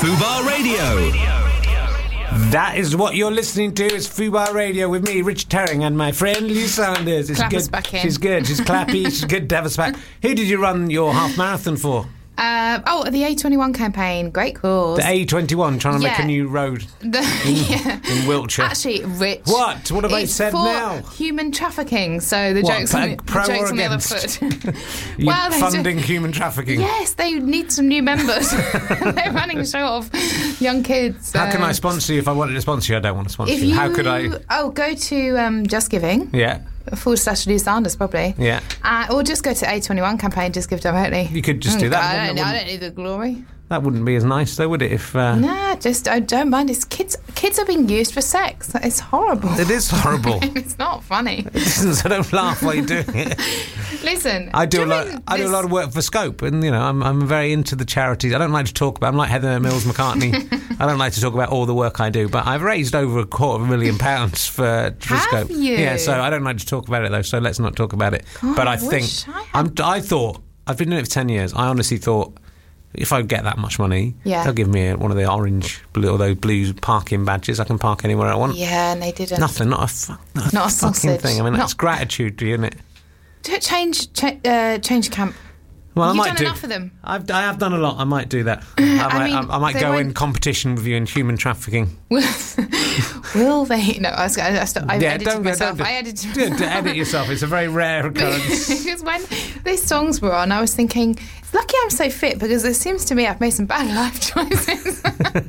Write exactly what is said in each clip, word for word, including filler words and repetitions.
Fubar Radio. That is what you're listening to. It's Fubar Radio with me, Rich Terring, and my friend Lee Sanders. It's Clap us good. back in. She's good. She's clappy. She's good to have us back. Who did you run your half marathon for? Uh, oh, the A twenty-one campaign. Great cause. The A twenty-one, trying to Yeah. make a new road The- in, yeah. in Wiltshire. Actually, Rich. What? What have they it's said for now? Human trafficking. So the What, joke's pro- on the, the, pro joke's or on the other against? foot. You Well, they funding do- human trafficking. Yes, they need some new members. They're running short of young kids. How can uh, I sponsor you if I wanted to sponsor you? I don't want to sponsor If you. you How could I? Oh, go to um, Just Giving. Yeah, Forward slash Lee Sanders, probably. yeah. Uh, or just go to A twenty-one campaign, just give directly. You could just do that. I wouldn't don't, it? I don't need the glory. That wouldn't be as nice, though, would it? If uh, Nah, just I don't mind. It's kids. Kids are being used for sex. It's horrible. it is horrible. It's not funny. So don't laugh while you're doing it. Listen, I do a you lot. mean I do a this- lot of work for Scope, and you know, I'm I'm very into the charities. I don't like to talk about. I'm like Heather Mills McCartney. I don't like to talk about all the work I do, but I've raised over a quarter of a million pounds for, for Have Scope. you? Yeah, so I don't like to talk about it though. So let's not talk about it. God, but I, I think wish I had- I'm. I thought I've been doing it for ten years. I honestly thought, if I get that much money, Yeah. they'll give me a, one of the orange, blue, or those blue parking badges. I can park anywhere I want. Yeah, and they didn't. Nothing, not a, fu- not a Not a fucking sausage. thing. I mean, that's Not- gratitude, isn't it? Don't change, cha- uh, change camp. Well, I You've might done do. enough of them. I've, I have done a lot. I might do that. I might, mean, I, I might they go in won't- competition with you in human trafficking. Will they? No, I was. I, I, stopped, I yeah, edited don't, myself. don't, I edited. do, do, edit yourself. It's a very rare occurrence. Because when these songs were on, I was thinking, it's lucky I'm so fit because it seems to me I've made some bad life choices.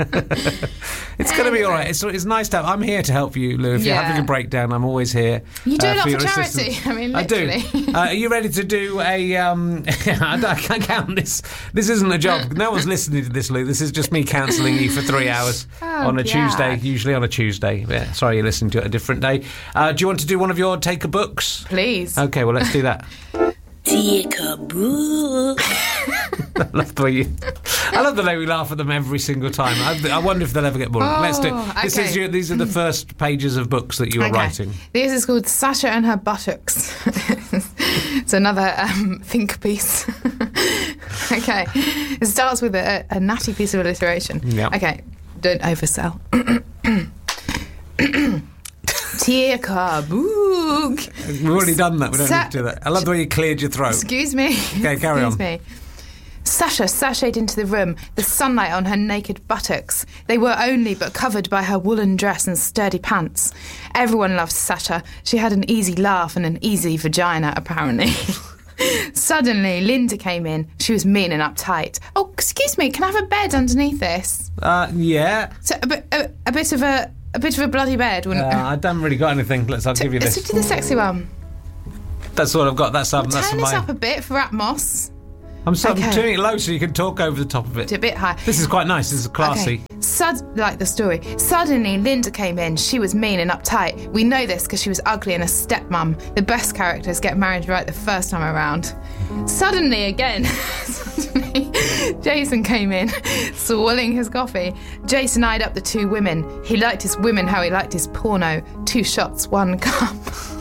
It's going to be all right. It's, it's nice to have. I'm here to help you, Lou. If you're Yeah. having a breakdown, I'm always here. You do uh, a lot for your charity. assistance. I mean, I do. literally. Uh, are you ready to do a? Um, I don't- I can't count this. This isn't a job. No one's listening to this, Lou. This is just me counselling you for three hours Oh, on a God. Tuesday. Usually on a Tuesday. Yeah, sorry, you're listening to it a different day. Uh, do you want to do one of your take a books? Please. Okay, well let's do that. Take a book. I love the way you. I love the way we laugh at them every single time. I, I wonder if they'll ever get bored. Oh, Let's do. This okay. is your, these are the first pages of books that you are Okay. writing. This is called Sasha and Her Buttocks. It's another um, think piece. Okay. It starts with a, a natty piece of alliteration. Yeah. Okay. Don't oversell. Take a book. We've already done that. We don't Sa- need to do that. I love the way you cleared your throat. Excuse me. Okay, carry Excuse on. me. Sasha sashayed into the room, the sunlight on her naked buttocks. They were only but covered by her woolen dress and sturdy pants. Everyone loved Sasha. She had an easy laugh and an easy vagina, apparently. Suddenly, Linda came in. She was mean and uptight. Oh, excuse me, can I have a bed underneath this? Uh, yeah. So a, bit, a, a bit of a a bit of a bloody bed, Uh, wouldn't it? I haven't really got anything. Let's. I'll give you Let's this. do the sexy one. That's all I've got. That's um. That's Turn this my. up a bit for Atmos. I'm, so, Okay. I'm turning it low so you can talk over the top of it. A bit high. This is quite nice. This is classy. Okay. Sud- like the story. Suddenly, Linda came in. She was mean and uptight. We know this because she was ugly and a stepmom. The best characters get married right the first time around. Suddenly, again, suddenly, Jason came in, swilling his coffee. Jason eyed up the two women. He liked his women how he liked his porno. Two shots, one cup.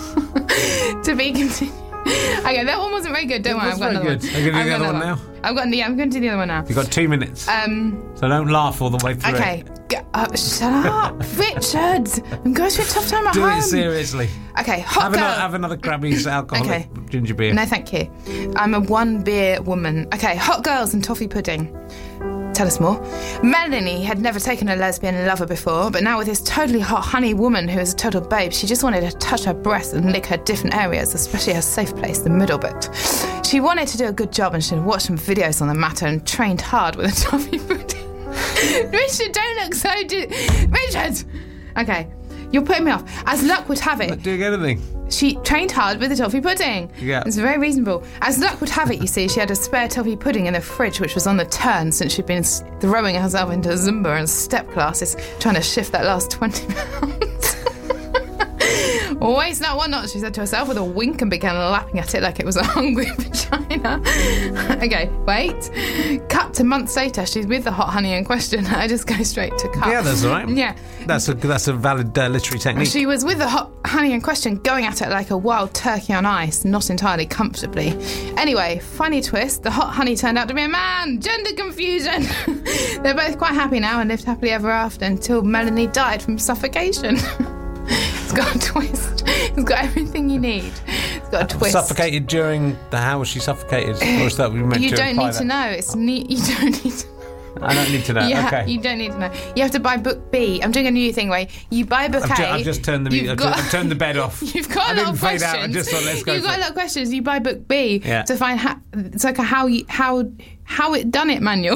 To be continued. Okay, that one wasn't very good. Don't It worry, was I've got very another good. one. Are you gonna do I've the got other another one I've got. Yeah, I'm going to do the other one now. You've got two minutes. Um. so don't laugh all the way through Okay. it. G- uh, shut up, Richard. I'm going through a tough time at Do home. it seriously. Okay, hot Have girl. another, have another Grabby's alcoholic Okay. ginger beer. No, thank you. I'm a one beer woman. Okay, hot girls and toffee pudding. Tell us more. Melanie had never taken a lesbian lover before, but now with this totally hot honey woman who is a total babe, she just wanted to touch her breasts and lick her different areas, especially her safe place, the middle bit. She wanted to do a good job and she'd watched some videos on the matter and trained hard with a toffee pudding. Richard, don't look so... Di- Richard! Okay, you're putting me off. As luck would have it... Not doing anything. She trained hard with the toffee pudding. Yeah. It's very reasonable. As luck would have it, you see, she had a spare toffee pudding in the fridge, which was on the turn since she'd been throwing herself into Zumba and step classes, trying to shift that last twenty pounds. Always not one not, she said to herself with a wink and began lapping at it like it was a hungry vagina. Okay, wait. Cut to months later, she's with the hot honey in question. I just go straight to cut. Yeah, that's all right. Yeah. That's a that's a valid uh, literary technique. She was with the hot honey in question, going at it like a wild turkey on ice, not entirely comfortably. Anyway, funny twist, the hot honey turned out to be a man. Gender confusion. They're both quite happy now and lived happily ever after until Melanie died from suffocation. It's got a twist. It's got everything you need. It's got a twist. Suffocated during the... How was she suffocated? Or is that we meant You to don't imply need that? to know. It's neat. You don't need to I don't need to know. You ha- okay. You don't need to know. You have to buy book B. I'm doing a new thing where you buy book I've, A. ju- I've just turned the you've I've, got- just, I've turned the bed off. You've got I a lot didn't of fade questions. out. I just thought, let's go You've for got it. a lot of questions. You buy book B Yeah. to find how. It's like a how you, how how it done it manual.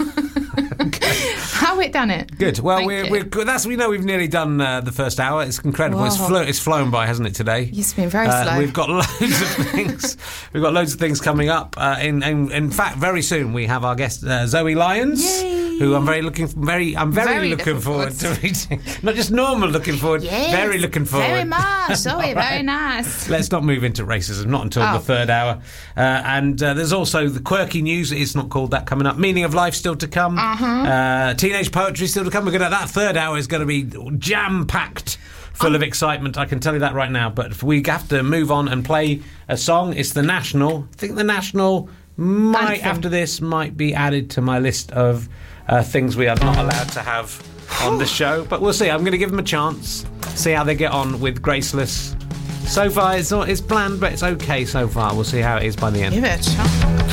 How it done it. Good. Well, Thank we're, you. we're good. That's we know we've nearly done uh, the first hour. It's incredible. It's, Wow. flo- it's flown by, hasn't it? Today. It's been very Uh, slow. We've got loads of things. We've got loads of things coming up. Uh, in, in in fact, very soon we have our guest uh, Zoe Lyons, Yay. who I'm very looking very I'm very, Very looking, looking forward, forward to meeting. Not just normal looking forward. Yes, very looking forward. Very much. Oh, All very right. nice. Let's not move into racism, not until Oh. the third hour. Uh, and uh, there's also the quirky news, it's not called that, coming up. Meaning of life still to come. Uh-huh. Uh, teenage poetry still to come. We're gonna, that third hour is going to be jam-packed, full Um, of excitement. I can tell you that right now. But we have to move on and play a song. It's the National. I think the National might, Anthem. after this, might be added to my list of uh, things we are not allowed to have on the show. But we'll see. I'm going to give them a chance. See how they get on with Graceless. So far, it's not, it's bland, but it's okay so far. We'll see how it is by the end. Give it a shot.